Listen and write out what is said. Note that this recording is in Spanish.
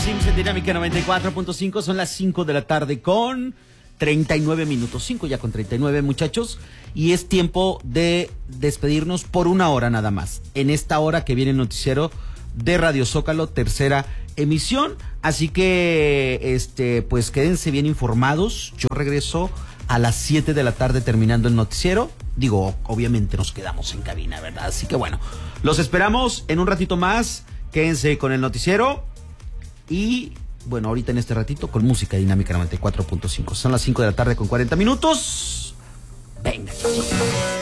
Kissing en Dinámica 94.5. Son las 5 de la tarde con 39 minutos. 5 ya con 39, muchachos. Y es tiempo de despedirnos por una hora nada más. En esta hora que viene el noticiero de Radio Zócalo, tercera emisión. Así que, pues quédense bien informados. Yo regreso a las 7 de la tarde terminando el noticiero. Digo, obviamente nos quedamos en cabina, ¿verdad? Así que bueno, los esperamos en un ratito más. Quédense con el noticiero. Y bueno, ahorita en este ratito con música Dinámica 94.5. Son las 5 de la tarde con 40 minutos.